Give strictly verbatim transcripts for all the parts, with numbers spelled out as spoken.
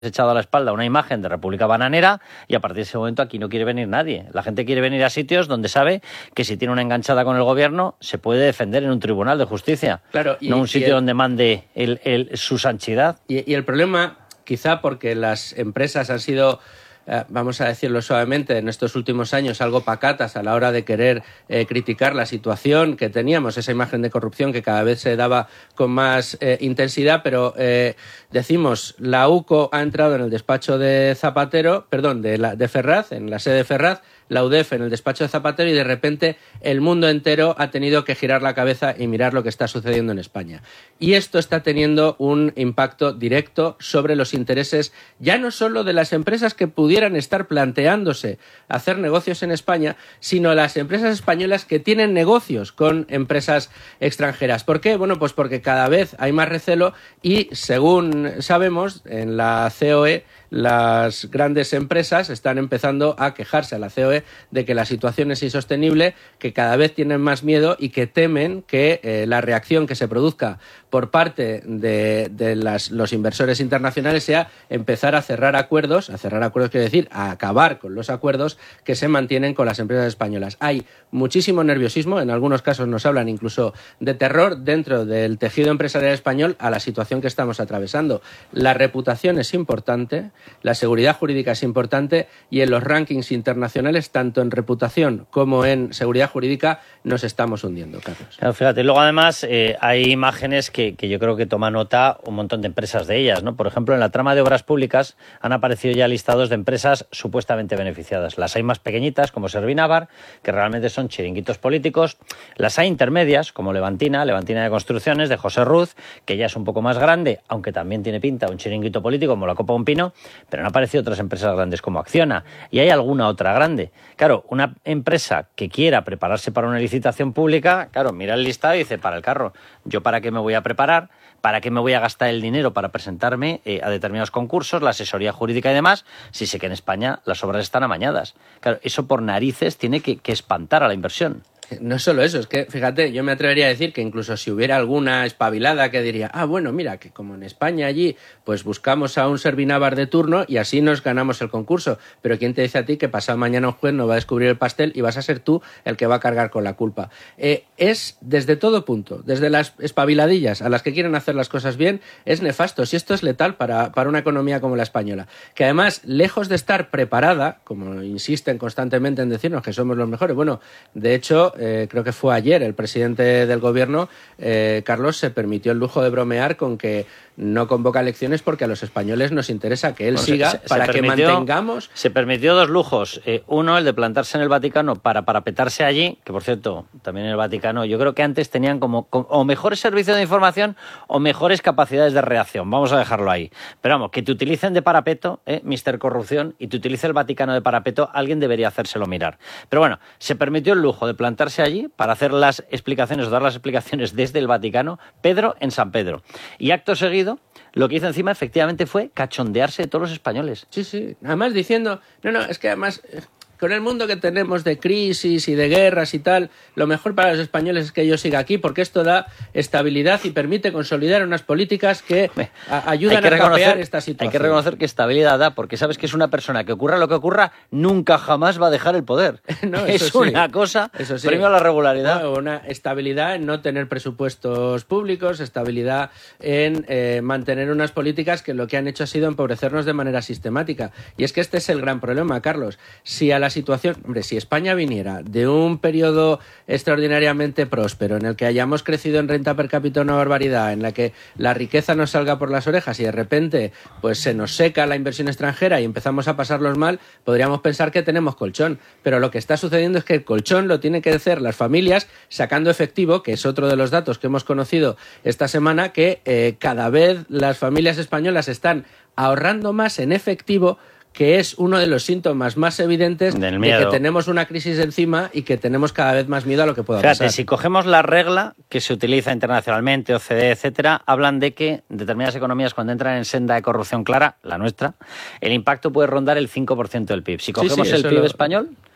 echado a la espalda una imagen de República Bananera y a partir de ese momento aquí no quiere venir nadie. La gente quiere venir a sitios donde sabe que si tiene una enganchada con el gobierno se puede defender en un tribunal de justicia, claro, y, no un sitio el, donde mande el, el, su sanchidad. Y, y el problema, quizá porque las empresas han sido, eh, vamos a decirlo suavemente, en estos últimos años algo pacatas a la hora de querer eh, criticar la situación que teníamos, esa imagen de corrupción que cada vez se daba con más eh, intensidad, pero eh, decimos, la UCO ha entrado en el despacho de Zapatero, perdón, de, la, de Ferraz, en la sede de Ferraz, la U D E F en el despacho de Zapatero y de repente el mundo entero ha tenido que girar la cabeza y mirar lo que está sucediendo en España. Y esto está teniendo un impacto directo sobre los intereses ya no solo de las empresas que pudieran estar planteándose hacer negocios en España, sino las empresas españolas que tienen negocios con empresas extranjeras. ¿Por qué? Bueno, pues porque cada vez hay más recelo y, según sabemos, en la C O E las grandes empresas están empezando a quejarse a la C O E de que la situación es insostenible, que cada vez tienen más miedo y que temen que eh, la reacción que se produzca por parte de, de las, los inversores internacionales sea empezar a cerrar acuerdos, a cerrar acuerdos quiere decir a acabar con los acuerdos que se mantienen con las empresas españolas. Hay muchísimo nerviosismo, en algunos casos nos hablan incluso de terror dentro del tejido empresarial español a la situación que estamos atravesando. La reputación es importante, la seguridad jurídica es importante y en los rankings internacionales, tanto en reputación como en seguridad jurídica, nos estamos hundiendo, Carlos. Claro, fíjate, luego además eh, hay imágenes que, que yo creo que toma nota un montón de empresas de ellas, ¿no? Por ejemplo, en la trama de obras públicas han aparecido ya listados de empresas supuestamente beneficiadas. Las hay más pequeñitas, como Servinavar, que realmente son chiringuitos políticos. Las hay intermedias, como Levantina, Levantina de Construcciones, de José Ruz, que ya es un poco más grande, aunque también tiene pinta un chiringuito político, como la Copa Un Pino, pero han aparecido otras empresas grandes como Acciona y hay alguna otra grande. Claro, una empresa que quiera prepararse para una licitación pública, claro, mira el listado y dice, para el carro, ¿yo para qué me voy a preparar? ¿Para qué me voy a gastar el dinero para presentarme eh, a determinados concursos, la asesoría jurídica y demás, si sé que en España las obras están amañadas? Claro, eso por narices tiene que, que espantar a la inversión. No es solo eso, es que, fíjate, yo me atrevería a decir que incluso si hubiera alguna espabilada que diría, ah, bueno, mira, que como en España allí, pues buscamos a un Servinavar de turno y así nos ganamos el concurso. Pero ¿quién te dice a ti que pasado mañana un juez no va a descubrir el pastel y vas a ser tú el que va a cargar con la culpa? Eh, es desde todo punto, desde las espabiladillas a las que quieren hacer las cosas bien, es nefasto. Si esto es letal para, para una economía como la española, que además, lejos de estar preparada, como insisten constantemente en decirnos que somos los mejores, bueno, de hecho, Eh, creo que fue ayer, el presidente del gobierno, eh, Carlos, se permitió el lujo de bromear con que no convoca elecciones porque a los españoles nos interesa que él bueno, siga se, se, para se permitió, que mantengamos... Se permitió dos lujos. Eh, uno, el de plantarse en el Vaticano para parapetarse allí, que por cierto, también en el Vaticano, yo creo que antes tenían como, como o mejores servicios de información o mejores capacidades de reacción. Vamos a dejarlo ahí. Pero vamos, que te utilicen de parapeto, eh, mister Corrupción, y te utilice el Vaticano de parapeto, alguien debería hacérselo mirar. Pero bueno, se permitió el lujo de plantarse allí para hacer las explicaciones o dar las explicaciones desde el Vaticano, Pedro en San Pedro. Y acto seguido, lo que hizo encima efectivamente fue cachondearse de todos los españoles. Sí, sí. Además diciendo, no, no, es que además... Con el mundo que tenemos de crisis y de guerras y tal, lo mejor para los españoles es que yo siga aquí porque esto da estabilidad y permite consolidar unas políticas que a, ayudan a capear esta situación. Hay que reconocer que estabilidad da, porque sabes que es una persona que ocurra lo que ocurra, nunca jamás va a dejar el poder. No, es sí. una cosa, eso sí. Premio a la regularidad. No, una estabilidad en no tener presupuestos públicos, estabilidad en eh, mantener unas políticas que lo que han hecho ha sido empobrecernos de manera sistemática. Y es que este es el gran problema, Carlos. Si a la situación, hombre, si España viniera de un periodo extraordinariamente próspero en el que hayamos crecido en renta per cápita una barbaridad, en la que la riqueza nos salga por las orejas y de repente pues se nos seca la inversión extranjera y empezamos a pasarlos mal, podríamos pensar que tenemos colchón, pero lo que está sucediendo es que el colchón lo tienen que hacer las familias sacando efectivo, que es otro de los datos que hemos conocido esta semana, que eh, cada vez las familias españolas están ahorrando más en efectivo, que es uno de los síntomas más evidentes de que tenemos una crisis encima y que tenemos cada vez más miedo a lo que pueda Fíjate, pasar. Si cogemos la regla que se utiliza internacionalmente, O C D E, etcétera, hablan de que determinadas economías cuando entran en senda de corrupción clara, la nuestra, el impacto puede rondar el cinco por ciento del P I B. Si cogemos sí, sí, el P I B lo... español,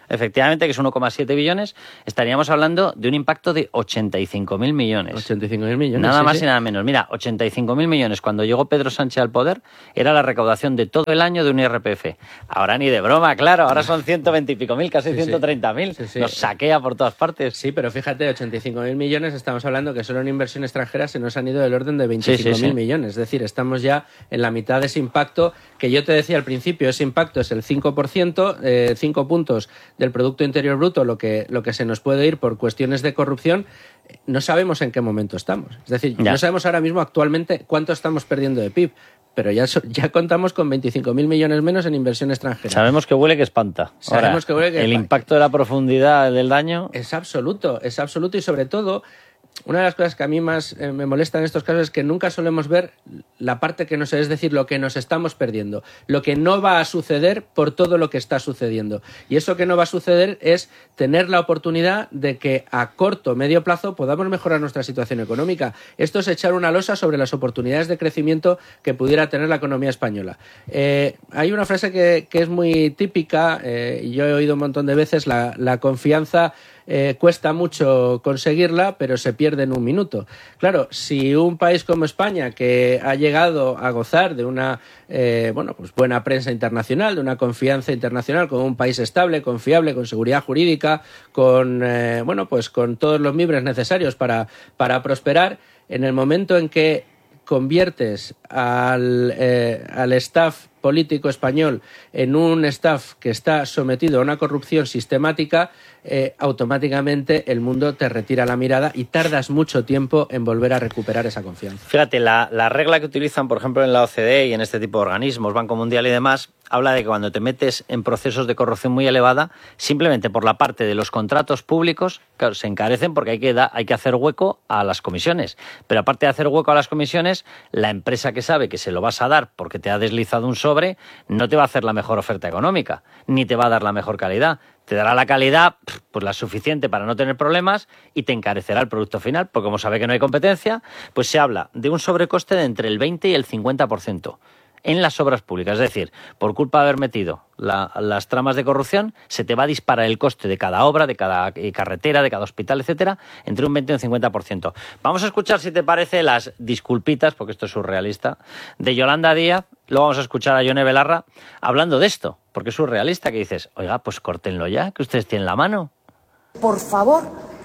efectivamente, que es uno coma siete billones, estaríamos hablando de un impacto de ochenta y cinco mil millones. ochenta y cinco mil millones. Nada sí, más sí. y nada menos. Mira, ochenta y cinco mil millones cuando llegó Pedro Sánchez al poder era la recaudación de todo el año de un I R P F. Ahora ni de broma, claro, ahora son ciento veinte y pico mil, casi Sí, sí. ciento treinta mil. Sí, sí. Nos saquea por todas partes. Sí, pero fíjate, ochenta y cinco mil millones, estamos hablando que solo en inversión extranjera se nos han ido del orden de veinticinco mil Sí, sí, sí. millones. Es decir, estamos ya en la mitad de ese impacto que yo te decía al principio. Ese impacto es el cinco por ciento, eh, cinco puntos del Producto Interior Bruto, lo que, lo que se nos puede ir por cuestiones de corrupción. No sabemos en qué momento estamos. Es decir, Ya. no sabemos ahora mismo actualmente cuánto estamos perdiendo de P I B. Pero ya, so- ya contamos con veinticinco mil millones menos en inversión extranjera. Sabemos que huele que espanta. Sabemos Ahora, que huele que el espanta. impacto de la profundidad del daño... Es absoluto, es absoluto y sobre todo, una de las cosas que a mí más eh, me molesta en estos casos es que nunca solemos ver la parte que no sé, es decir, lo que nos estamos perdiendo, lo que no va a suceder por todo lo que está sucediendo. Y eso que no va a suceder es tener la oportunidad de que a corto o medio plazo podamos mejorar nuestra situación económica. Esto es echar una losa sobre las oportunidades de crecimiento que pudiera tener la economía española. Eh, hay una frase que, que es muy típica, eh, y yo he oído un montón de veces, la, la confianza Eh, cuesta mucho conseguirla, pero se pierde en un minuto. Claro, si un país como España, que ha llegado a gozar de una eh, bueno, pues buena prensa internacional, de una confianza internacional, como un país estable, confiable, con seguridad jurídica, con eh, bueno, pues con todos los mimbres necesarios para, para prosperar, en el momento en que conviertes al, eh, al staff político español en un staff que está sometido a una corrupción sistemática, eh, automáticamente el mundo te retira la mirada y tardas mucho tiempo en volver a recuperar esa confianza. Fíjate, la, la regla que utilizan, por ejemplo, en la O C D e y en este tipo de organismos, Banco Mundial y demás, habla de que cuando te metes en procesos de corrupción muy elevada, simplemente por la parte de los contratos públicos, claro, se encarecen porque hay que, da, hay que hacer hueco a las comisiones. Pero aparte de hacer hueco a las comisiones, la empresa que sabe que se lo vas a dar porque te ha deslizado un sobre, no te va a hacer la mejor oferta económica, ni te va a dar la mejor calidad. Te dará la calidad, pues la suficiente para no tener problemas y te encarecerá el producto final, porque como sabe que no hay competencia, pues se habla de un sobrecoste de entre el veinte y el cincuenta por ciento en las obras públicas. Es decir, por culpa de haber metido la, las tramas de corrupción, se te va a disparar el coste de cada obra, de cada carretera, de cada hospital, etcétera, entre un veinte y un cincuenta por ciento. Vamos a escuchar, si te parece, las disculpitas, porque esto es surrealista, de Yolanda Díaz. Luego vamos a escuchar a Yone Belarra hablando de esto, porque es surrealista, que dices, oiga, pues córtenlo ya, que ustedes tienen la mano. Por favor,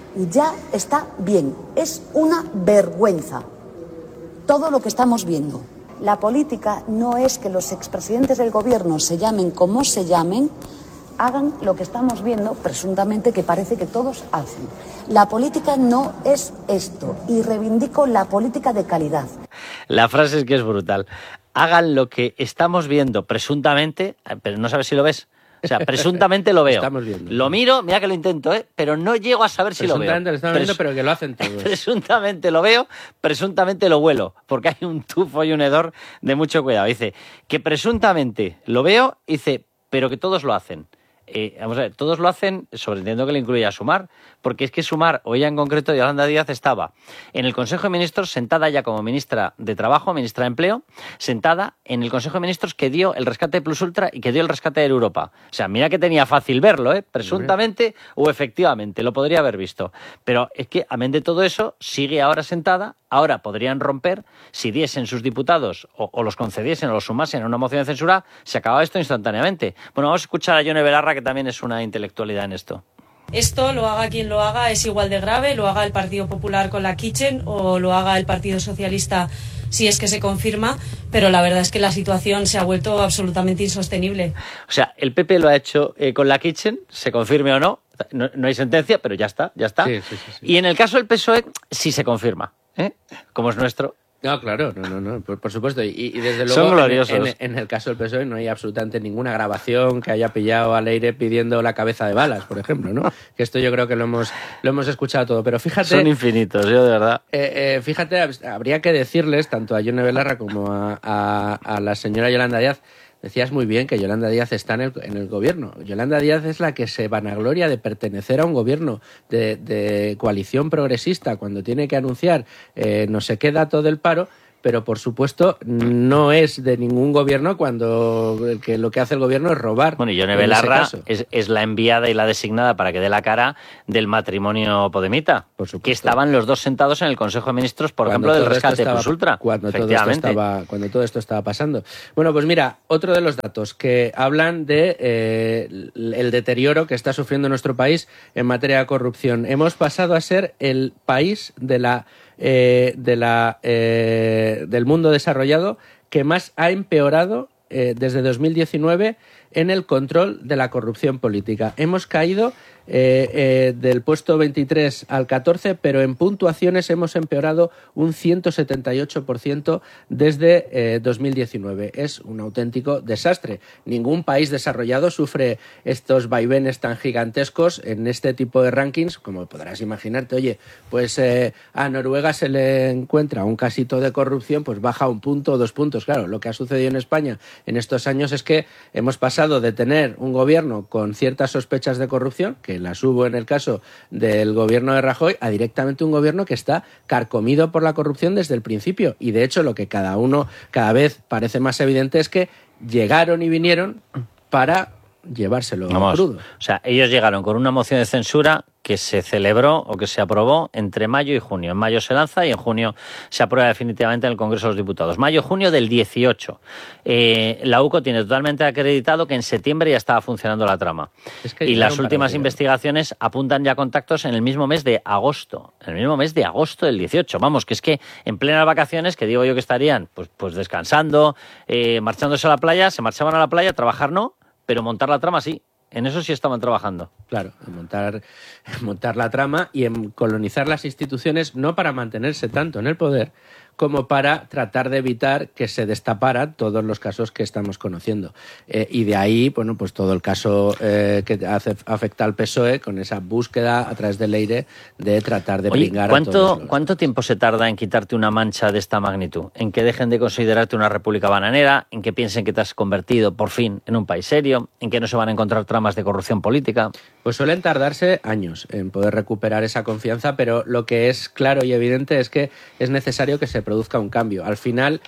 ya está bien. Es una vergüenza todo lo que estamos viendo. La política no es que los expresidentes del gobierno, se llamen como se llamen, hagan lo que estamos viendo, presuntamente, que parece que todos hacen. La política no es esto, y reivindico la política de calidad. La frase es que es brutal. Hagan lo que estamos viendo presuntamente, pero no sabes si lo ves. O sea, presuntamente lo veo. Estamos viendo. Lo miro, mira que lo intento, ¿eh? Pero no llego a saber si lo veo. Presuntamente lo estamos viendo, Presu- pero que lo hacen todos. Presuntamente lo veo, presuntamente lo huelo, porque hay un tufo y un hedor de mucho cuidado. Dice que presuntamente lo veo, dice, pero que todos lo hacen. Eh, vamos a ver, todos lo hacen, sobreentiendo que le incluye a Sumar, porque es que Sumar, o ella en concreto, Yolanda Díaz, estaba en el Consejo de Ministros, sentada ya como ministra de Trabajo, ministra de Empleo, sentada en el Consejo de Ministros que dio el rescate de Plus Ultra y que dio el rescate de Europa. O sea, mira que tenía fácil verlo, ¿eh? Presuntamente o efectivamente, lo podría haber visto. Pero es que, amén de todo eso, sigue ahora sentada. Ahora podrían romper, si diesen sus diputados o, o los concediesen o los sumasen a una moción de censura, se acababa esto instantáneamente. Bueno, vamos a escuchar a Yone Belarra, que también es una intelectualidad en esto. Esto, lo haga quien lo haga, es igual de grave, lo haga el Partido Popular con la Kitchen o lo haga el Partido Socialista si es que se confirma, pero la verdad es que la situación se ha vuelto absolutamente insostenible. O sea, el P P lo ha hecho eh, con la Kitchen, se confirme o no, no, no hay sentencia, pero ya está, ya está. Sí, sí, sí, sí. Y en el caso del P S O E, sí se confirma, ¿eh? Como es nuestro. No, claro, no, no, no, por, por supuesto. Y, y desde luego, Son en, gloriosos. en, en el caso del P S O E no hay absolutamente ninguna grabación que haya pillado a Leire pidiendo la cabeza de Balas, por ejemplo, ¿no? Que esto yo creo que lo hemos, lo hemos escuchado todo. Pero fíjate... Son infinitos, yo de verdad. Eh, eh, fíjate, habría que decirles, tanto a Yone Belarra como a, a, a la señora Yolanda Díaz, decías muy bien que Yolanda Díaz está en el, en el gobierno. Yolanda Díaz es la que se vanagloria de pertenecer a un gobierno de, de coalición progresista cuando tiene que anunciar eh, no sé qué dato del paro, pero por supuesto no es de ningún gobierno cuando el que lo que hace el gobierno es robar. Bueno, y Yone Belarra es, es la enviada y la designada para que dé la cara del matrimonio podemita, por supuesto, que estaban los dos sentados en el Consejo de Ministros, por cuando ejemplo, del rescate estaba, plus ultra. Cuando todo, esto estaba, cuando todo esto estaba pasando. Bueno, pues mira, otro de los datos que hablan de eh, el deterioro que está sufriendo nuestro país en materia de corrupción. Hemos pasado a ser el país de la Eh, de la, eh, del mundo desarrollado que más ha empeorado eh, desde dos mil diecinueve en el control de la corrupción política. Hemos caído eh, eh, del puesto veintitrés al catorce, pero en puntuaciones hemos empeorado un ciento setenta y ocho por ciento desde eh, dos mil diecinueve. Es un auténtico desastre. Ningún país desarrollado sufre estos vaivenes tan gigantescos en este tipo de rankings, como podrás imaginarte. Oye, pues eh, a Noruega se le encuentra un casito de corrupción, pues baja un punto o dos puntos. Claro, lo que ha sucedido en España en estos años es que hemos pasado de tener un gobierno con ciertas sospechas de corrupción, que las hubo en el caso del gobierno de Rajoy, a directamente un gobierno que está carcomido por la corrupción desde el principio. Y de hecho lo que cada uno, cada vez parece más evidente es que llegaron y vinieron para llevárselo Vamos, crudo. O sea, ellos llegaron con una moción de censura que se celebró o que se aprobó entre mayo y junio. En mayo se lanza y en junio se aprueba definitivamente en el Congreso de los Diputados. Mayo-junio del dieciocho. Eh, la U C O tiene totalmente acreditado que en septiembre ya estaba funcionando la trama. Es que y las últimas investigaciones apuntan ya contactos en el mismo mes de agosto. En el mismo mes de agosto del dieciocho. Vamos, que es que en plenas vacaciones, que digo yo que estarían pues, pues descansando, eh, marchándose a la playa, se marchaban a la playa, trabajar no, pero montar la trama sí. En eso sí estaban trabajando. Claro, en montar, en montar la trama y en colonizar las instituciones, no para mantenerse tanto en el poder, como para tratar de evitar que se destaparan todos los casos que estamos conociendo. Eh, y de ahí, bueno, pues todo el caso eh, que hace, afecta al P S O E, con esa búsqueda a través del Leire de tratar de bringar ¿cuánto, a todos los... ¿Cuánto tiempo se tarda en quitarte una mancha de esta magnitud? ¿En que dejen de considerarte una república bananera? ¿En que piensen que te has convertido, por fin, en un país serio? ¿En que no se van a encontrar tramas de corrupción política? Pues suelen tardarse años en poder recuperar esa confianza, pero lo que es claro y evidente es que es necesario que se produzca un cambio. Al final,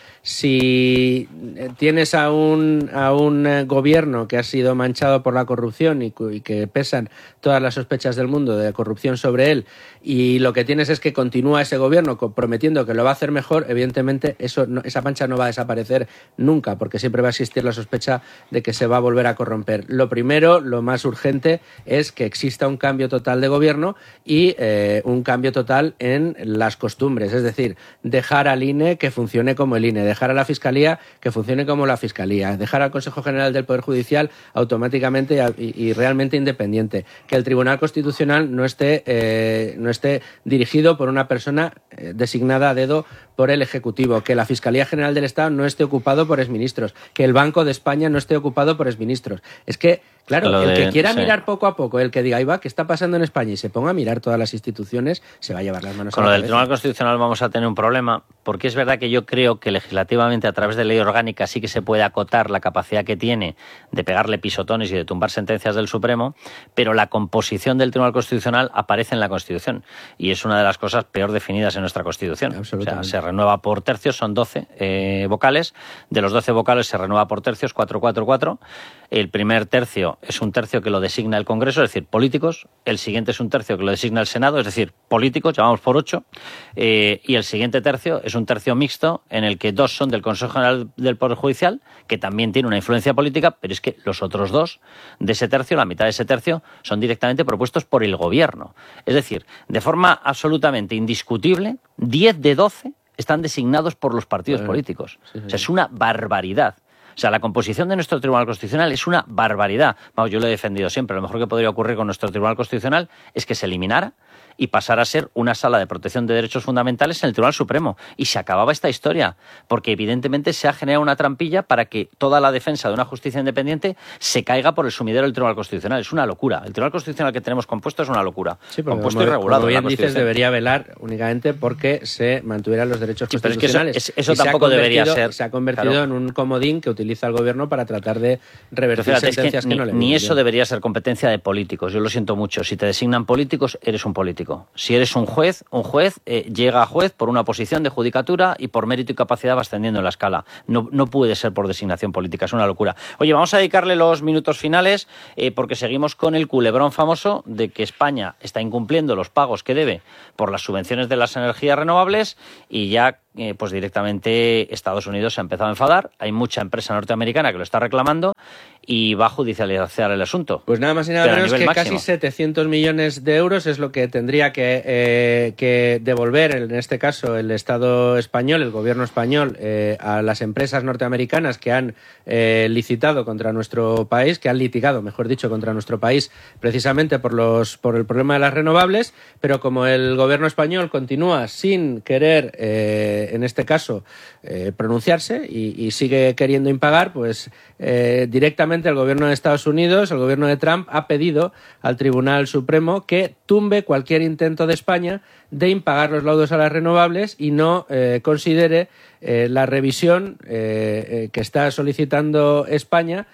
si tienes a un, a un gobierno que ha sido manchado por la corrupción y, y que pesan todas las sospechas del mundo de corrupción sobre él, y lo que tienes es que continúa ese gobierno prometiendo que lo va a hacer mejor, evidentemente eso no, esa mancha no va a desaparecer nunca, porque siempre va a existir la sospecha de que se va a volver a corromper. Lo primero, lo más urgente, es que exista un cambio total de gobierno y eh, un cambio total en las costumbres, es decir, dejar al I N E que funcione como el I N E, dejar a la Fiscalía que funcione como la Fiscalía, dejar al Consejo General del Poder Judicial automáticamente y, y realmente independiente, que el Tribunal Constitucional no esté, eh, no esté dirigido por una persona eh, designada a dedo por el Ejecutivo, que la Fiscalía General del Estado no esté ocupado por exministros, que el Banco de España no esté ocupado por exministros. Es que, claro, Lo el de, que quiera sí. mirar poco a poco, el que diga, ahí va, ¿qué está pasando en España? Y se ponga a mirar todas las instituciones, se va a llevar las manos Con a la lo del cabeza. Tribunal Constitucional vamos a tener un problema, porque es verdad que yo creo que legislativamente a través de ley orgánica sí que se puede acotar la capacidad que tiene de pegarle pisotones y de tumbar sentencias del Supremo, pero la composición del Tribunal Constitucional aparece en la Constitución y es una de las cosas peor definidas en nuestra Constitución. O sea, se renueva por tercios, son doce eh, vocales, de los doce vocales se renueva por tercios, cuatro, cuatro, cuatro. El primer tercio es un tercio que lo designa el Congreso, es decir, políticos. El siguiente es un tercio que lo designa el Senado, es decir, políticos, llamamos por ocho. Eh, y el siguiente tercio es un tercio mixto en el que dos son del Consejo General del Poder Judicial, que también tiene una influencia política, pero es que los otros dos de ese tercio, la mitad de ese tercio, son directamente propuestos por el Gobierno. Es decir, de forma absolutamente indiscutible, diez de doce están designados por los partidos bueno, políticos. Sí, sí. O sea, es una barbaridad. O sea, la composición de nuestro Tribunal Constitucional es una barbaridad. Vamos, yo lo he defendido siempre. Lo mejor que podría ocurrir con nuestro Tribunal Constitucional es que se eliminara y pasara a ser una sala de protección de derechos fundamentales en el Tribunal Supremo. Y se acababa esta historia, porque evidentemente se ha generado una trampilla para que toda la defensa de una justicia independiente se caiga por el sumidero del Tribunal Constitucional. Es una locura. El Tribunal Constitucional que tenemos compuesto es una locura. Sí, compuesto como, y regulado. Como bien dices, debería velar únicamente porque se mantuvieran los derechos sí, constitucionales. Pero es que eso, es, eso tampoco debería ser. Se ha convertido claro. en un comodín que utiliza el Gobierno para tratar de revertir fíjate, sentencias es que, que ni, no le Ni bien. eso debería ser competencia de políticos. Yo lo siento mucho. Si te designan políticos, eres un político. político. Si eres un juez, un juez eh, llega a juez por una posición de judicatura y por mérito y capacidad va ascendiendo en la escala. No, no puede ser por designación política, es una locura. Oye, vamos a dedicarle los minutos finales eh, porque seguimos con el culebrón famoso de que España está incumpliendo los pagos que debe por las subvenciones de las energías renovables y ya eh, pues directamente Estados Unidos se ha empezado a enfadar. Hay mucha empresa norteamericana que lo está reclamando y va a judicializar el asunto. Pues nada más y nada menos que máximo. Casi setecientos millones de euros es lo que tendría que, eh, que devolver, en este caso, el Estado español, el gobierno español, eh, a las empresas norteamericanas que han eh, licitado contra nuestro país, que han litigado, mejor dicho, contra nuestro país, precisamente por, los, por el problema de las renovables, pero como el gobierno español continúa sin querer, eh, en este caso, eh, pronunciarse y, y sigue queriendo impagar, pues eh, directamente el gobierno de Estados Unidos, el gobierno de Trump, ha pedido al Tribunal Supremo que tumbe cualquier intento de España de impagar los laudos a las renovables y no eh, considere eh, la revisión eh, eh, que está solicitando España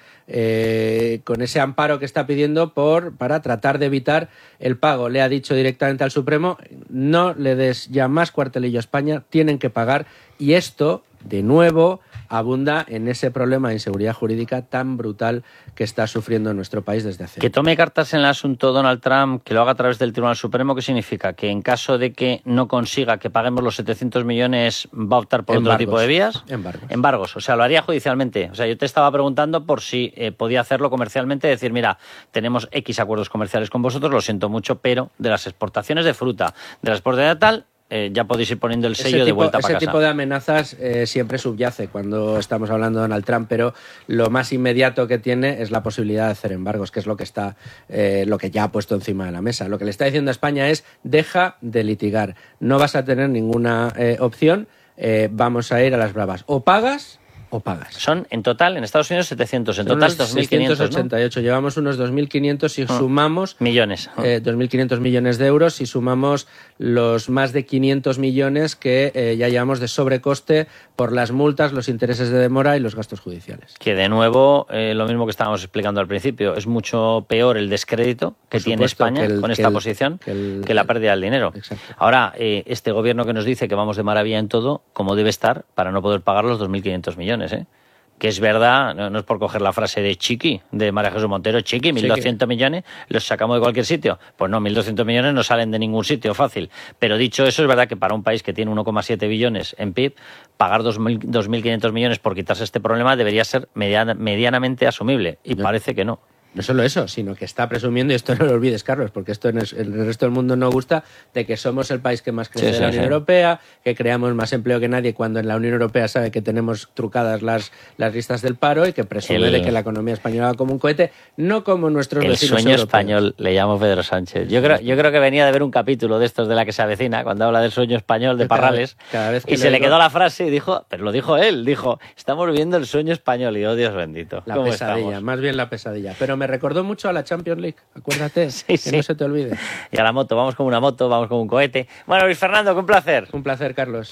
eh, con ese amparo que está pidiendo por para tratar de evitar el pago. Le ha dicho directamente al Supremo, no le des ya más cuartelillo a España, tienen que pagar, y esto, de nuevo, abunda en ese problema de inseguridad jurídica tan brutal que está sufriendo nuestro país desde hace. Que tome cartas en el asunto Donald Trump, que lo haga a través del Tribunal Supremo, ¿qué significa? Que en caso de que no consiga que paguemos los setecientos millones, va a optar por Embargos. Otro tipo de vías. Embargos. Embargos. O sea, lo haría judicialmente. O sea, yo te estaba preguntando por si eh, podía hacerlo comercialmente, decir, mira, tenemos X acuerdos comerciales con vosotros, lo siento mucho, pero de las exportaciones de fruta, de las exportaciones de tal, Eh, ya podéis ir poniendo el sello tipo, de vuelta para casa. Ese tipo de amenazas eh, siempre subyace cuando estamos hablando de Donald Trump, pero lo más inmediato que tiene es la posibilidad de hacer embargos, que es lo que está, eh, lo que ya ha puesto encima de la mesa. Lo que le está diciendo a España es, deja de litigar, no vas a tener ninguna eh, opción, eh, vamos a ir a las bravas. O pagas o pagas. Son en total, en Estados Unidos, setecientos, en Son total dos mil quinientos, seiscientos ochenta y ocho, ¿no? Llevamos unos dos mil quinientos si oh. sumamos... Millones. Oh. Eh, dos mil quinientos millones de euros si sumamos los más de quinientos millones que eh, ya llevamos de sobrecoste por las multas, los intereses de demora y los gastos judiciales. Que de nuevo, eh, lo mismo que estábamos explicando al principio, es mucho peor el descrédito que tiene España el, con esta el, posición que, el, que la pérdida del dinero. Exacto. Ahora, eh, este gobierno que nos dice que vamos de maravilla en todo, ¿cómo debe estar para no poder pagar los dos mil quinientos millones? ¿Eh? Que es verdad, no, no es por coger la frase de Chiqui, de María Jesús Montero, Chiqui, mil doscientos millones, ¿los sacamos de cualquier sitio? Pues no, mil doscientos millones no salen de ningún sitio, fácil. Pero dicho eso, es verdad que para un país que tiene uno coma siete billones en P I B, pagar dos mil quinientos millones por quitarse este problema debería ser mediana, medianamente asumible, y no. Parece que no. No solo eso, sino que está presumiendo, y esto no lo olvides, Carlos, porque esto en el, el resto del mundo no gusta, de que somos el país que más crece sí, de la sí, Unión sí. Europea, que creamos más empleo que nadie cuando en la Unión Europea sabe que tenemos trucadas las, las listas del paro, y que presume el, de que la economía española va como un cohete, no como nuestros el vecinos sueño europeos. Español, le llamo Pedro Sánchez. Yo creo, yo creo que venía de ver un capítulo de estos de La que se avecina, cuando habla del sueño español de cada Parrales, vez, cada vez que y se digo... le quedó la frase y dijo, pero lo dijo él, dijo, estamos viendo el sueño español, y oh Dios bendito. La ¿Cómo pesadilla, estamos? Más bien la pesadilla. Pero me recordó mucho a la Champions League, acuérdate, sí, que sí. no se te olvide. Y a la moto, vamos con una moto, vamos con un cohete. Bueno, Luis Fernando, que un placer. Un placer, Carlos.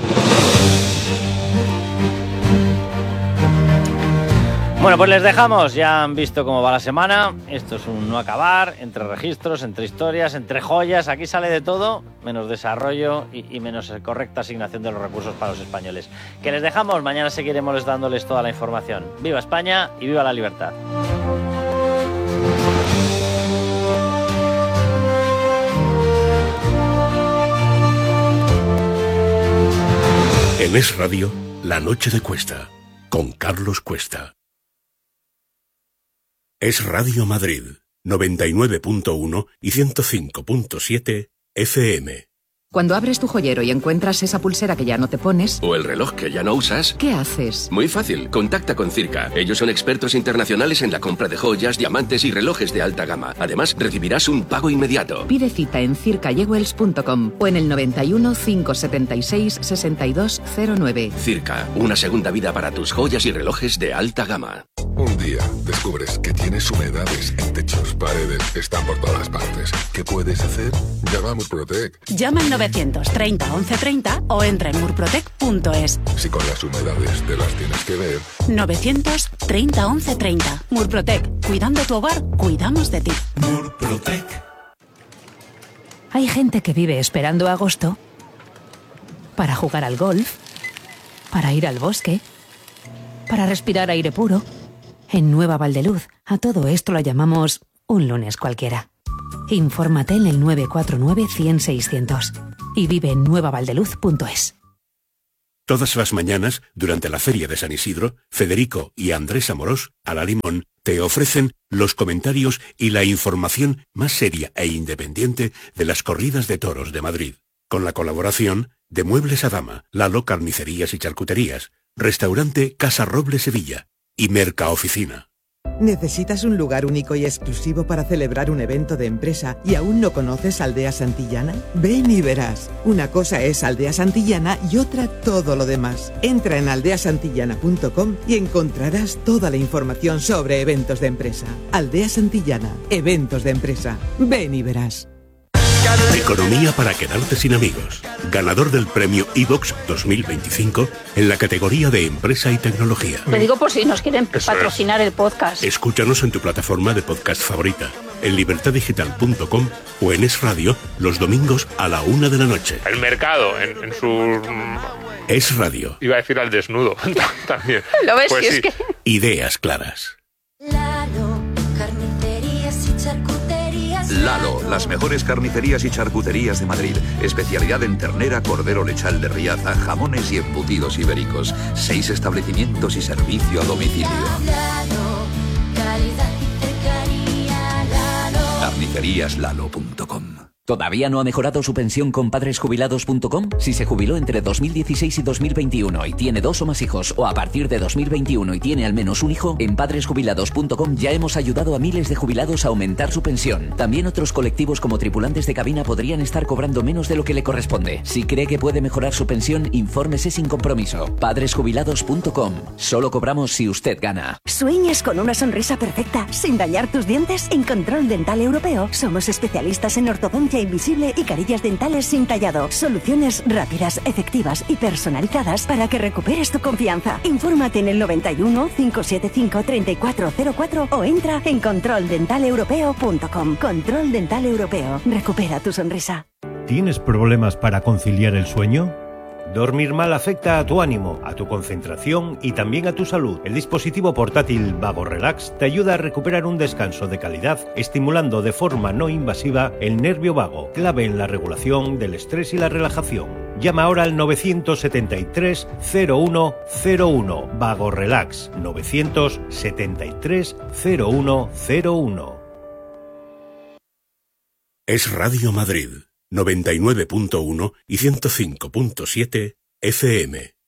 Bueno, pues les dejamos, ya han visto cómo va la semana, esto es un no acabar, entre registros, entre historias, entre joyas, aquí sale de todo, menos desarrollo y, y menos correcta asignación de los recursos para los españoles. Que les dejamos, mañana seguiremos dándoles toda la información. ¡Viva España y viva la libertad! En Es Radio, La Noche de Cuesta, con Carlos Cuesta. Es Radio Madrid, noventa y nueve punto uno y ciento cinco punto siete F M. Cuando abres tu joyero y encuentras esa pulsera que ya no te pones... O el reloj que ya no usas... ¿Qué haces? Muy fácil, contacta con Circa. Ellos son expertos internacionales en la compra de joyas, diamantes y relojes de alta gama. Además, recibirás un pago inmediato. Pide cita en circa jewels punto com o en el noventa y uno, cinco setenta y seis, sesenta y dos cero nueve. Circa, una segunda vida para tus joyas y relojes de alta gama. Un día descubres que tienes humedades en techos, paredes, están por todas partes. ¿Qué puedes hacer? Llama a Murprotec. Llama al novecientos treinta once treinta o entra en murprotec punto es. Si con las humedades te las tienes que ver. novecientos treinta once treinta. Murprotec. Cuidando tu hogar, cuidamos de ti. Murprotec. Hay gente que vive esperando agosto para jugar al golf, para ir al bosque, para respirar aire puro. En Nueva Valdeluz, a todo esto lo llamamos un lunes cualquiera. Infórmate en el nueve cuatro nueve, cien, seiscientos y vive en nueva valdeluz punto es. Todas las mañanas, durante la Feria de San Isidro, Federico y Andrés Amorós, a la Limón, te ofrecen los comentarios y la información más seria e independiente de las corridas de toros de Madrid. Con la colaboración de Muebles Adama, Lalo Carnicerías y Charcuterías, Restaurante Casa Roble Sevilla y Mercaoficina. ¿Necesitas un lugar único y exclusivo para celebrar un evento de empresa y aún no conoces Aldea Santillana? Ven y verás. Una cosa es Aldea Santillana y otra todo lo demás. Entra en aldea santillana punto com y encontrarás toda la información sobre eventos de empresa. Aldea Santillana, eventos de empresa. Ven y verás. Economía para quedarte sin amigos. Ganador del premio iVox dos mil veinticinco en la categoría de Empresa y Tecnología. Te digo por si nos quieren Eso patrocinar es. el podcast. Escúchanos en tu plataforma de podcast favorita, en libertad digital punto com o en Es Radio los domingos a la una de la noche. El mercado en, en su... Es Radio. Iba a decir al desnudo también. ¿Lo ves? Pues si sí. es que... Ideas claras. Lalo, carnicerías y charcuterías. Lalo, las mejores carnicerías y charcuterías de Madrid. Especialidad en ternera, cordero lechal de Riaza, jamones y embutidos ibéricos. Seis establecimientos y servicio a domicilio. Lalo, calidad y cercanía. Lalo. carnicerías lalo punto com. ¿Todavía no ha mejorado su pensión con padres jubilados punto com? Si se jubiló entre dos mil dieciséis y dos mil veintiuno y tiene dos o más hijos, o a partir de dos mil veintiuno y tiene al menos un hijo, en padres jubilados punto com ya hemos ayudado a miles de jubilados a aumentar su pensión. También otros colectivos como tripulantes de cabina podrían estar cobrando menos de lo que le corresponde. Si cree que puede mejorar su pensión, infórmese sin compromiso. padres jubilados punto com. Solo cobramos si usted gana. ¿Sueñas con una sonrisa perfecta sin dañar tus dientes? En Control Dental Europeo somos especialistas en ortodoncia invisible y carillas dentales sin tallado. Soluciones rápidas, efectivas y personalizadas para que recuperes tu confianza. Infórmate en el noventa y uno, cinco siete cinco, treinta y cuatro cero cuatro o entra en control dental europeo punto com. Control Dental Europeo. Recupera tu sonrisa. ¿Tienes problemas para conciliar el sueño? Dormir mal afecta a tu ánimo, a tu concentración y también a tu salud. El dispositivo portátil Vago Relax te ayuda a recuperar un descanso de calidad, estimulando de forma no invasiva el nervio vago, clave en la regulación del estrés y la relajación. Llama ahora al nueve siete tres, cero uno cero uno. Vago Relax, nueve siete tres, cero uno cero uno. Es Radio Madrid, noventa y nueve punto uno y ciento cinco punto siete F M.